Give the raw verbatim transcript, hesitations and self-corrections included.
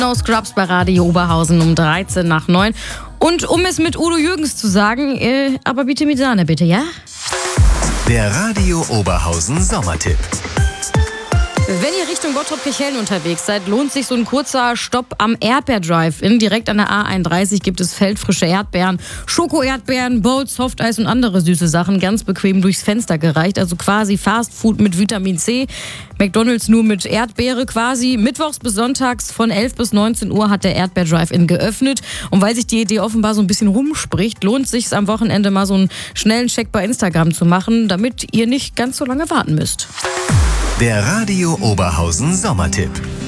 No Scrubs bei Radio Oberhausen um dreizehn nach neun. Und um es mit Udo Jürgens zu sagen, äh, aber bitte mit Sahne, bitte, ja? Der Radio Oberhausen Sommertipp. Wenn ihr Richtung Bottrop-Kirchhellen unterwegs seid, lohnt sich so ein kurzer Stopp am Erdbeer-Drive-In. Direkt an der A einunddreißig gibt es feldfrische Erdbeeren, Schoko-Erdbeeren, Bowls, Softeis und andere süße Sachen. Ganz bequem durchs Fenster gereicht. Also quasi Fast Food mit Vitamin C. McDonald's nur mit Erdbeere quasi. Mittwochs bis sonntags von elf bis neunzehn Uhr hat der Erdbeer-Drive-In geöffnet. Und weil sich die Idee offenbar so ein bisschen rumspricht, lohnt es sich am Wochenende mal so einen schnellen Check bei Instagram zu machen, damit ihr nicht ganz so lange warten müsst. Der Radio Oberhausen Sommertipp.